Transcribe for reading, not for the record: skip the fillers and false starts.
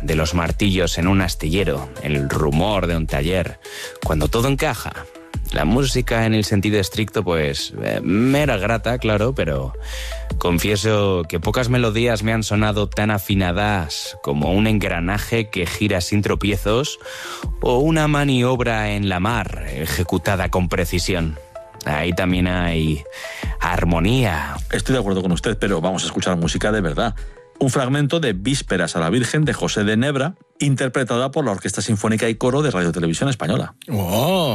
de los martillos en un astillero, el rumor de un taller, cuando todo encaja. La música en el sentido estricto, pues, me era grata, claro, pero confieso que pocas melodías me han sonado tan afinadas como un engranaje que gira sin tropiezos o una maniobra en la mar ejecutada con precisión. Ahí también hay armonía. Estoy de acuerdo con usted, pero vamos a escuchar música de verdad. Un fragmento de Vísperas a la Virgen de José de Nebra, interpretada por la Orquesta Sinfónica y Coro de Radio Televisión Española. ¡Oh!